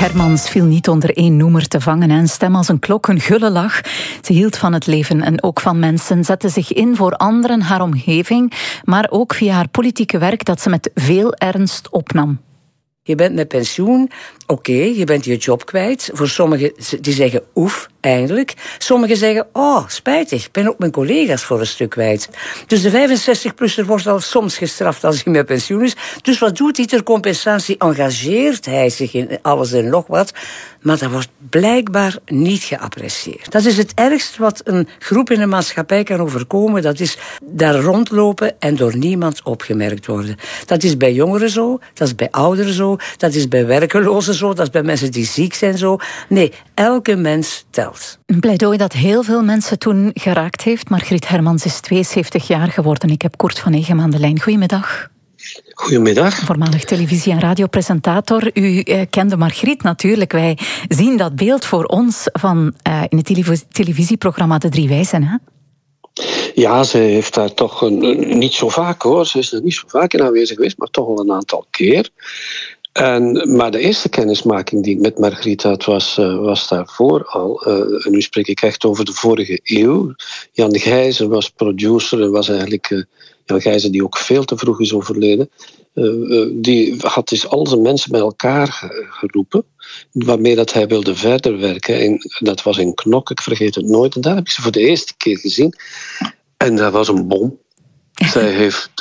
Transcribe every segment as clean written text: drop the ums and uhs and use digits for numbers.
Hermans viel niet onder één noemer te vangen. Een stem als een klok, een gulle lach. Ze hield van het leven en ook van mensen. Zette zich in voor anderen, haar omgeving. Maar ook via haar politieke werk dat ze met veel ernst opnam. Je bent met pensioen, oké, je bent je job kwijt. Voor sommigen die zeggen oef, eindelijk. Sommigen zeggen, oh, spijtig, ik ben ook mijn collega's voor een stuk kwijt. Dus de 65-plusser wordt al soms gestraft als hij met pensioen is. Dus wat doet hij ter compensatie? Engageert hij zich in alles en nog wat. Maar dat wordt blijkbaar niet geapprecieerd. Dat is het ergste wat een groep in de maatschappij kan overkomen. Dat is daar rondlopen en door niemand opgemerkt worden. Dat is bij jongeren zo, dat is bij ouderen zo, dat is bij werkelozen zo, dat is bij mensen die ziek zijn zo. Nee, elke mens telt. Een pleidooi dat heel veel mensen toen geraakt heeft. Margriet Hermans is 72 jaar geworden. Ik heb Koert van Egem aan de lijn. Goedemiddag. Goedemiddag. Voormalig televisie- en radiopresentator. U kende Margriet natuurlijk. Wij zien dat beeld voor ons van in het televisieprogramma De Drie Wijzen, hè? Ja, ze heeft daar toch niet zo vaak hoor. Ze is er niet zo vaak in aanwezig geweest, maar toch wel een aantal keer. Maar de eerste kennismaking die ik met Margriet had, was daarvoor al. En nu spreek ik echt over de vorige eeuw. Jan Gijzer was producer en was eigenlijk... Jan Gijzer, die ook veel te vroeg is overleden, die had dus al zijn mensen bij elkaar geroepen, waarmee dat hij wilde verder werken. En dat was in Knok, ik vergeet het nooit. En daar heb ik ze voor de eerste keer gezien. En dat was een bom. Zij heeft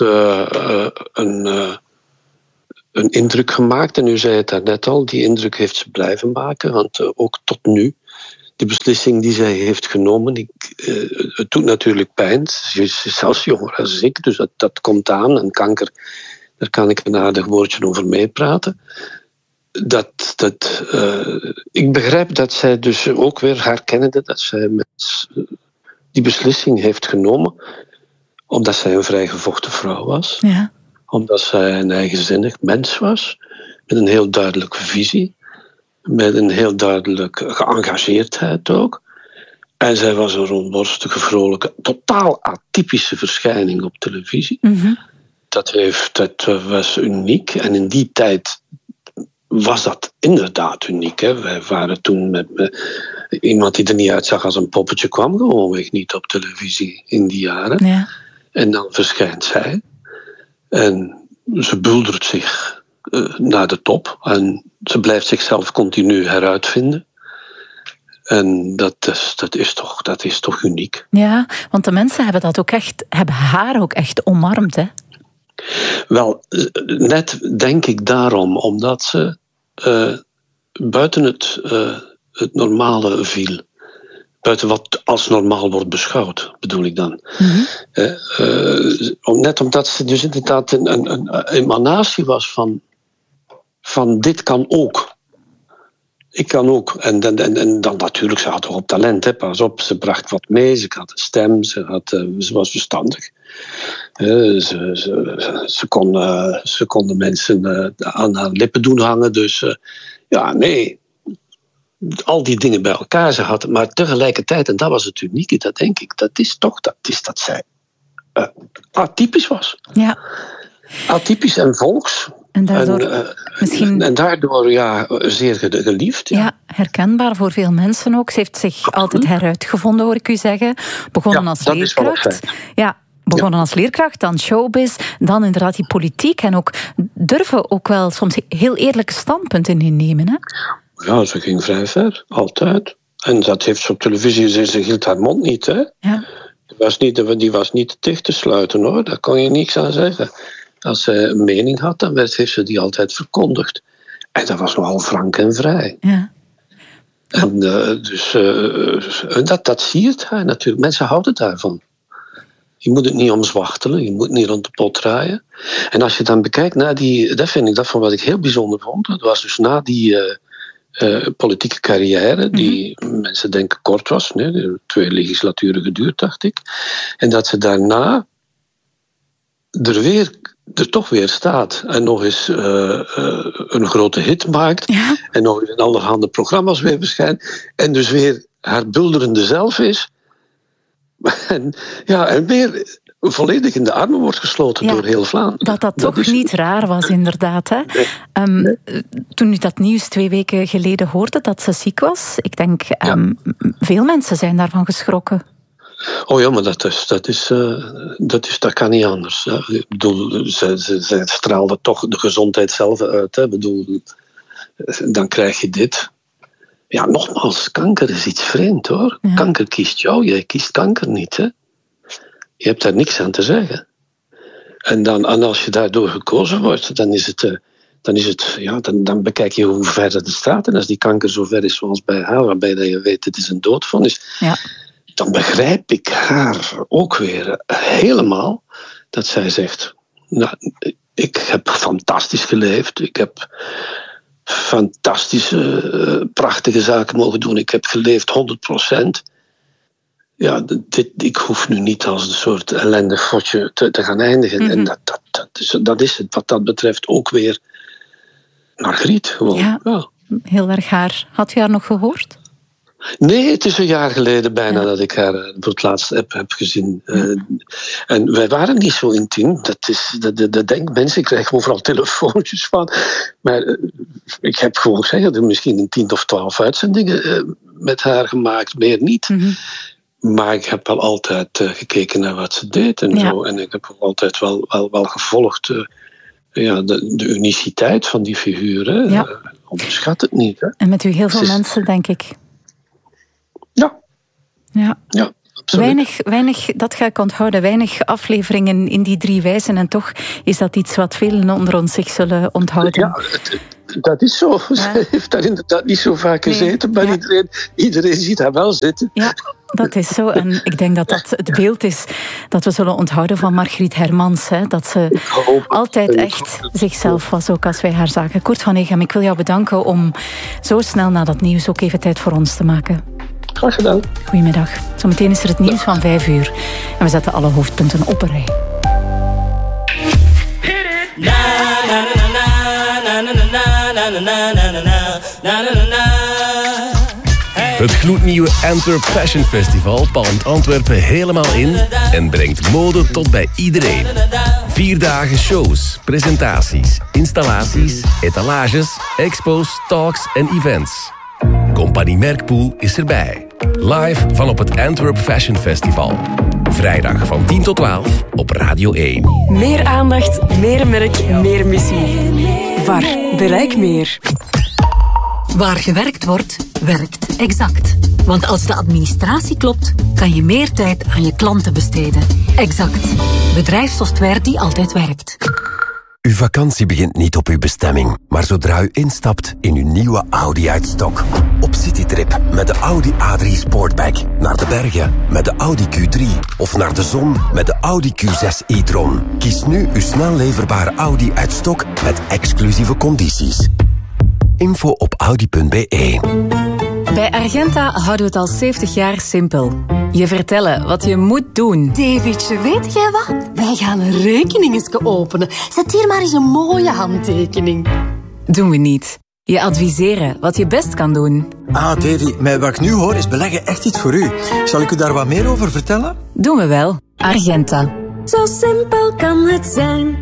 een indruk gemaakt. En u zei het daarnet al, die indruk heeft ze blijven maken. Want ook tot nu, de beslissing die zij heeft genomen, het doet natuurlijk pijn. Ze is zelfs jonger als ik, dus dat komt aan. En kanker, daar kan ik een aardig woordje over meepraten. Ik begrijp dat zij dus ook weer herkennende dat zij die beslissing heeft genomen, omdat zij een vrijgevochten vrouw was. Ja. Omdat zij een eigenzinnig mens was, met een heel duidelijke visie. Met een heel duidelijke geëngageerdheid ook. En zij was een rondborstige, vrolijke, totaal atypische verschijning op televisie. Mm-hmm. Dat was uniek. En in die tijd was dat inderdaad uniek. Hè. Wij waren toen met iemand die er niet uitzag als een poppetje, kwam gewoonweg niet op televisie in die jaren. Ja. En dan verschijnt zij. En ze buldert zich naar de top. En ze blijft zichzelf continu heruitvinden. En dat is toch uniek. Ja, want de mensen hebben haar ook echt omarmd, hè? Wel, net denk ik daarom, omdat ze buiten het normale viel. Buiten wat als normaal wordt beschouwd, bedoel ik dan. Mm-hmm. Net omdat ze dus inderdaad een emanatie was van dit kan ook. Ik kan ook. En dan natuurlijk, ze had toch op talent, hè, pas op. Ze bracht wat mee, ze had een stem, ze was verstandig. Ze kon de mensen aan haar lippen doen hangen. Dus al die dingen bij elkaar. Ze had, maar tegelijkertijd, en dat was het unieke, dat denk ik, dat is dat zij atypisch was. Ja. Atypisch en volks. En daardoor en daardoor zeer geliefd. Ja, herkenbaar voor veel mensen ook. Ze heeft zich altijd heruitgevonden, hoor ik u zeggen. Begonnen als leerkracht. Begonnen als leerkracht, dan showbiz, dan inderdaad die politiek. En ook durven ook wel soms heel eerlijke standpunten innemen, hè? Ja, ze ging vrij ver, altijd. En dat heeft ze op televisie, ze hield haar mond niet, hè? Ja. Die was niet dicht te sluiten, hoor. Daar kon je niks aan zeggen. Als zij een mening had, dan heeft ze die altijd verkondigd. En dat was nogal frank en vrij. Ja. En dat siert haar natuurlijk. Mensen houden daarvan. Je moet het niet omzwachtelen, je moet niet rond de pot draaien. En als je dan bekijkt naar dat van wat ik heel bijzonder vond. Dat was dus na die politieke carrière, die mensen denken kort was. Nee, 2 legislaturen geduurd, dacht ik. En dat ze daarna er toch weer staat en nog eens een grote hit maakt. Ja. En nog eens in allerhande programma's weer verschijnt. En dus weer haar bulderende zelf is. En weer volledig in de armen wordt gesloten door heel Vlaanderen. Dat toch niet raar was, inderdaad. Hè? Nee. Toen u dat nieuws 2 weken geleden hoorde dat ze ziek was, ik denk, veel mensen zijn daarvan geschrokken. Oh ja, maar dat kan niet anders. Ja. Ik bedoel, ze straalde toch de gezondheid zelf uit. Hè. Ik bedoel, dan krijg je dit. Ja, nogmaals, kanker is iets vreemd, hoor. Ja. Kanker kiest jou, jij kiest kanker niet, hè. Je hebt daar niks aan te zeggen. En als je daardoor gekozen wordt, dan bekijk je hoe ver het staat. En als die kanker zo ver is zoals bij haar, waarbij dat je weet het is een doodvonnis, dan begrijp ik haar ook weer helemaal dat zij zegt, nou, ik heb fantastisch geleefd, ik heb fantastische, prachtige zaken mogen doen, ik heb geleefd 100%. Ja, ik hoef nu niet als een soort ellendig fotje te gaan eindigen. Mm-hmm. En dat is het wat dat betreft ook weer Margriet. Gewoon. Ja, heel erg haar. Had u haar nog gehoord? Nee, het is een jaar geleden bijna dat ik haar voor het laatst heb gezien. En wij waren niet zo intiem. Dat denkt mensen, ik krijg overal telefoontjes van. Maar ik heb gewoon gezegd, misschien 10 of 12 uitzendingen met haar gemaakt, meer niet. Mm-hmm. Maar ik heb wel altijd gekeken naar wat ze deed en zo. En ik heb altijd wel gevolgd de uniciteit van die figuur. Ja. Onderschat het niet. Hè. En met u heel veel mensen, denk ik. Ja, weinig, dat ga ik onthouden. Weinig afleveringen in die 3 wijzen. En toch is dat iets wat velen onder ons zich zullen onthouden. Ja, dat is zo. Ja. Ze heeft daar inderdaad niet zo vaak gezeten. Maar iedereen ziet haar wel zitten. Ja, dat is zo. En ik denk dat dat het beeld is dat we zullen onthouden van Margriet Hermans. Hè? Dat ze altijd echt zichzelf was, ook als wij haar zagen. Koert van Eghem, ik wil jou bedanken om zo snel na dat nieuws ook even tijd voor ons te maken. Graag gedaan. Goedemiddag. Zometeen is er het nieuws van 5 uur. En we zetten alle hoofdpunten op een rij. Het gloednieuwe Antwerp Fashion Festival palmt Antwerpen helemaal in en brengt mode tot bij iedereen. 4 dagen shows, presentaties, installaties, etalages, expos, talks en events. Compagnie Merkpoel is erbij. Live van op het Antwerp Fashion Festival. Vrijdag van 10 tot 12 op Radio 1. Meer aandacht, meer merk, meer missie. VAR, bereik meer. Waar gewerkt wordt, werkt Exact. Want als de administratie klopt, kan je meer tijd aan je klanten besteden. Exact. Bedrijfssoftware die altijd werkt. Uw vakantie begint niet op uw bestemming, maar zodra u instapt in uw nieuwe Audi Uitstock. Op citytrip met de Audi A3 Sportback, naar de bergen met de Audi Q3 of naar de zon met de Audi Q6 e-tron. Kies nu uw snel leverbare Audi Uitstock met exclusieve condities. Info op audi.be. Bij Argenta houden we het al 70 jaar simpel. Je vertellen wat je moet doen. Davidje, weet jij wat? Wij gaan een rekening openen. Zet hier maar eens een mooie handtekening. Doen we niet. Je adviseren wat je best kan doen. Davy, met wat ik nu hoor is beleggen echt iets voor u. Zal ik u daar wat meer over vertellen? Doen we wel. Argenta. Zo simpel kan het zijn.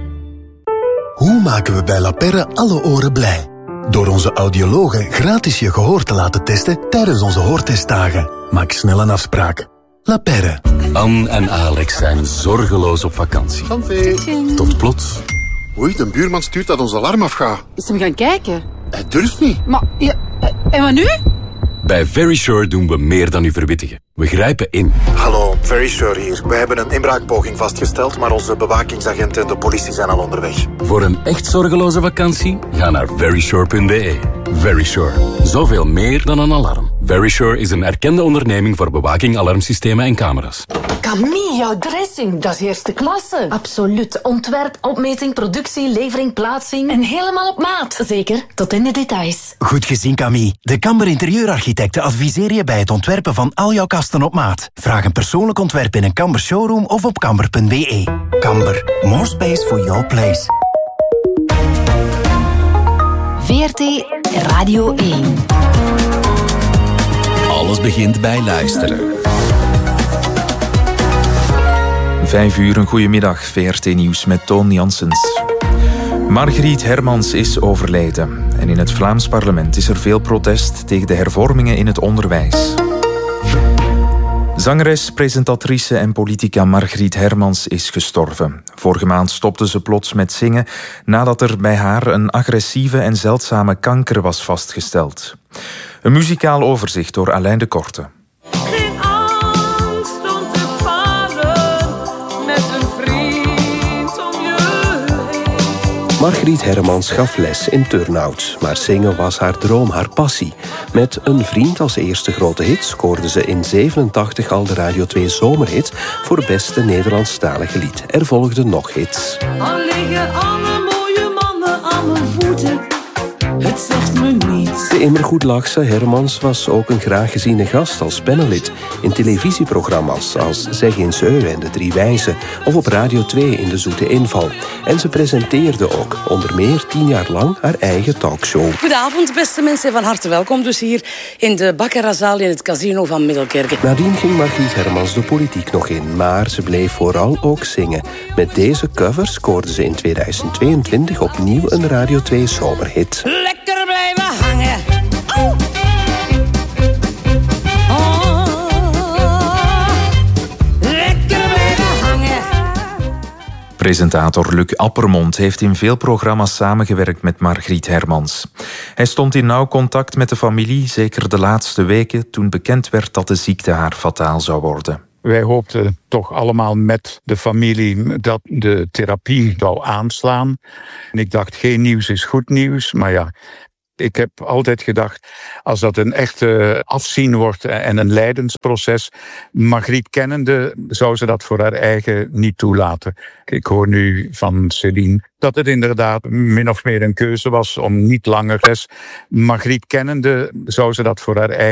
Hoe maken we bij La Perre alle oren blij? Door onze audiologen gratis je gehoor te laten testen tijdens onze hoortestdagen. Maak snel een afspraak. La Perre. Anne en Alex zijn zorgeloos op vakantie. Tot plots. Oei, de buurman stuurt dat ons alarm afgaat. Is hem gaan kijken? Hij durft niet. Maar, en wat nu? Bij Very Sure doen we meer dan u verwittigen. We grijpen in. Hallo, Very Sure hier. We hebben een inbraakpoging vastgesteld, maar onze bewakingsagenten en de politie zijn al onderweg. Voor een echt zorgeloze vakantie, ga naar verysure.be. Very Sure. Zoveel meer dan een alarm. Very Sure is een erkende onderneming voor bewaking, alarmsystemen en camera's. Camille, jouw dressing, dat is eerste klasse. Absoluut. Ontwerp, opmeting, productie, levering, plaatsing. En helemaal op maat. Zeker, tot in de details. Goed gezien, Camille. De Kamber Interieurarchitecten adviseren je bij het ontwerpen van al jouw kasten op maat. Vraag een persoonlijk ontwerp in een Kamber showroom of op kamber.be. Kamber. More space for your place. VRT Radio 1. Alles begint bij luisteren. 5:00, een goedemiddag. VRT Nieuws met Toon Janssens. Margriet Hermans is overleden. En in het Vlaams parlement is er veel protest tegen de hervormingen in het onderwijs. Zangeres, presentatrice en politica Margriet Hermans is gestorven. Vorige maand stopte ze plots met zingen nadat er bij haar een agressieve en zeldzame kanker was vastgesteld. Een muzikaal overzicht door Alain de Korte. Margriet Hermans gaf les in turnout, maar zingen was haar droom, haar passie. Met Een vriend als eerste grote hit scoorde ze in 87 al de Radio 2 zomerhit voor beste Nederlandstalige lied. Er volgden nog hits. Al liggen alle mooie mannen aan mijn voeten, het zegt me niets. De immer goed lachse Hermans was ook een graag geziene gast als panelid in televisieprogramma's als Zeg eens Eu en De Drie Wijzen of op Radio 2 in De Zoete Inval. En ze presenteerde ook onder meer 10 jaar lang haar eigen talkshow. Goedenavond, beste mensen. Van harte welkom dus hier in de Baccaratzaal in het casino van Middelkerke. Nadien ging Margriet Hermans de politiek nog in, maar ze bleef vooral ook zingen. Met deze cover scoorde ze in 2022 opnieuw een Radio 2 zomerhit. Lekker blijven hangen. Oh. Presentator Luc Appermond heeft in veel programma's samengewerkt met Margriet Hermans. Hij stond in nauw contact met de familie, zeker de laatste weken, toen bekend werd dat de ziekte haar fataal zou worden. Wij hoopten toch allemaal met de familie dat de therapie zou aanslaan. En ik dacht, geen nieuws is goed nieuws, maar ja. Ik heb altijd gedacht, als dat een echte afzien wordt en een lijdensproces, Margriet kennende, zou ze dat voor haar eigen niet toelaten. Ik hoor nu van Céline dat het inderdaad min of meer een keuze was om niet langer Margriet kennende, zou ze dat voor haar eigen